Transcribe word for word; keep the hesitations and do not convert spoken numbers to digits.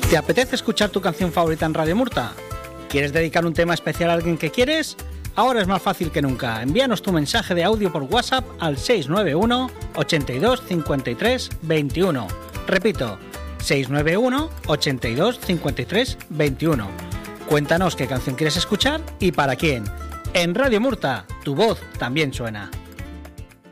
¿Te apetece escuchar tu canción favorita en Radio Murta? ¿Quieres dedicar un tema especial a alguien que quieres? Ahora es más fácil que nunca. Envíanos tu mensaje de audio por WhatsApp al seis nueve uno, ochenta y dos, cincuenta y tres, veintiuno. Repito, seis nueve uno, ochenta y dos, cincuenta y tres, veintiuno. Cuéntanos qué canción quieres escuchar y para quién. En Radio Murta, tu voz también suena.